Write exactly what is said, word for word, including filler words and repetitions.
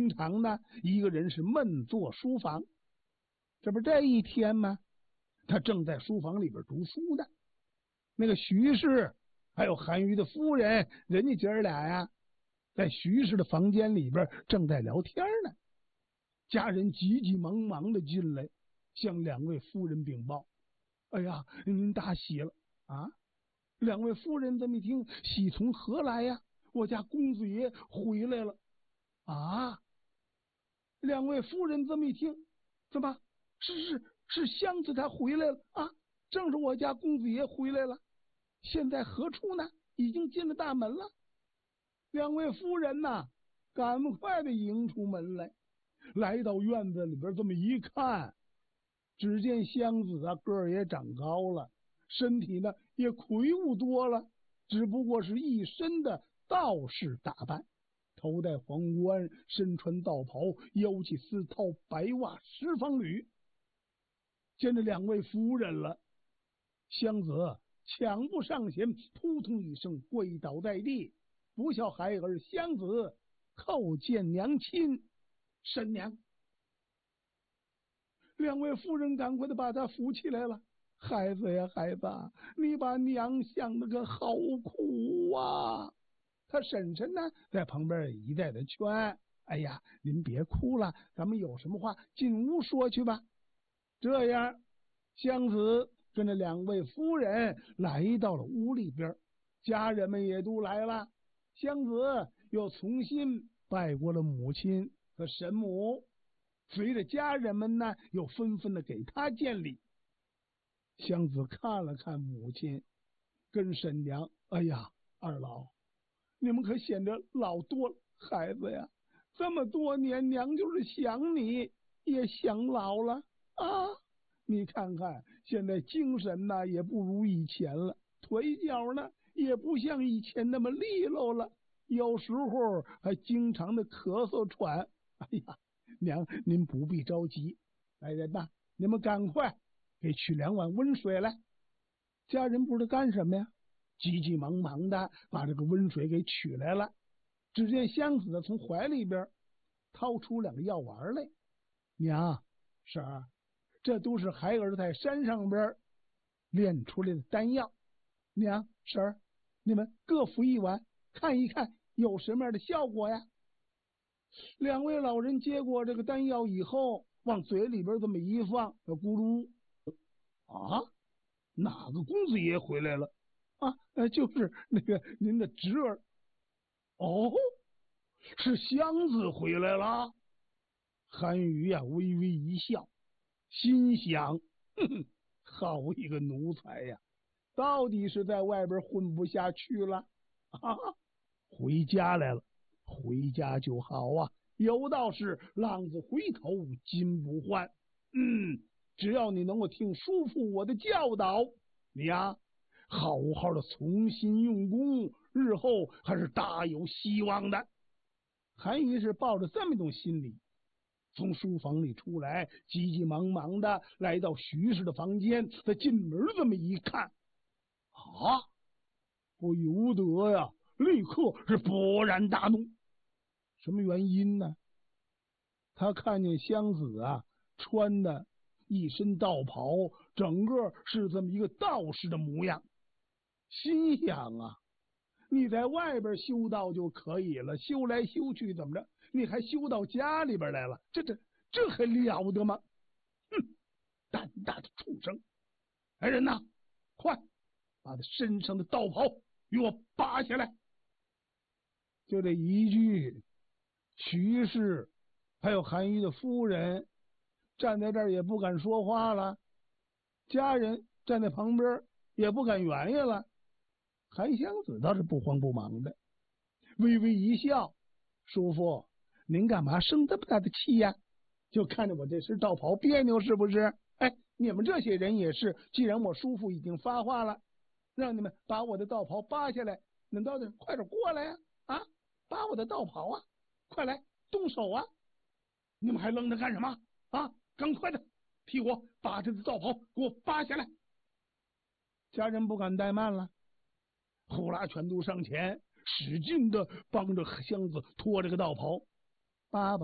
经常呢一个人是闷坐书房。这不这一天吗？他正在书房里边读书呢。那个徐氏还有韩愈的夫人，人家姐儿俩呀，在徐氏的房间里边正在聊天呢。家人急急忙忙的进来，向两位夫人禀报：“哎呀，您大喜了啊！”两位夫人这么一听，喜从何来呀？我家公子爷回来了啊！两位夫人这么一听，怎么是是是湘子他回来了啊？正是我家公子爷回来了，现在何处呢？已经进了大门了。两位夫人呐，赶快的迎出门来，来到院子里边，这么一看，只见湘子啊个儿也长高了，身体呢也魁梧多了，只不过是一身的道士打扮，头戴皇冠，身穿道袍，腰系丝绦，白袜十方履。见着两位夫人了，湘子抢步上前，扑通一声跪倒在地，不孝孩儿湘子叩见娘亲。婶娘。两位夫人赶快的把他扶起来了。孩子呀孩子，你把娘想的个好苦啊！他婶婶呢在旁边一再的劝：“哎呀，您别哭了，咱们有什么话进屋说去吧。”这样，湘子跟着两位夫人来到了屋里边，家人们也都来了。湘子又重新拜过了母亲和神母，随着家人们呢又纷纷的给他见礼。湘子看了看母亲，跟婶娘：“哎呀，二老，你们可显得老多了，孩子呀，这么多年娘就是想你也想老了啊！你看看现在精神呢也不如以前了，腿脚呢也不像以前那么利落了，有时候还经常的咳嗽喘。哎呀，娘您不必着急，来人呐，你们赶快给取两碗温水来。”家人不知道干什么呀，急急忙忙的把这个温水给取来了。只见湘子从怀里边掏出两个药丸来：“娘婶儿，这都是孩儿在山上边炼出来的丹药，娘婶儿，你们各服一碗，看一看有什么样的效果呀？”两位老人接过这个丹药以后，往嘴里边这么一放，咕噜啊，哪个公子爷回来了啊？呃，就是那个您的侄儿。哦，是湘子回来了。韩愈呀、啊、微微一笑，心想：哼哼，好一个奴才呀！到底是在外边混不下去了啊，回家来了。回家就好啊，有道是浪子回头金不换。嗯，只要你能够听叔父我的教导，你呀好好的从心用功，日后还是大有希望的。韩愈是抱着这么一种心理，从书房里出来，急急忙忙的来到徐氏的房间。他进门这么一看，啊，不由得呀，立刻是勃然大怒。什么原因呢？他看见湘子啊穿的一身道袍，整个是这么一个道士的模样，心想啊，你在外边修道就可以了，修来修去怎么着，你还修到家里边来了，这这这还了得吗？哼，胆大的畜生！来人呐，快把他身上的道袍与我拔下来！就这一句，徐氏还有韩愈的夫人站在这儿也不敢说话了，家人站在旁边也不敢原谅了。韩湘子倒是不慌不忙的，微微一笑：“叔父，您干嘛生这么大的气呀？就看着我这身道袍别扭是不是？哎，你们这些人也是，既然我叔父已经发话了，让你们把我的道袍扒下来，难道得快点过来呀？啊，扒我的道袍啊，快来动手啊！你们还愣着干什么啊？赶快的替我把这个道袍给我扒下来！”家人不敢怠慢了，呼啦全都上前，使劲的帮着湘子脱这个道袍。爸爸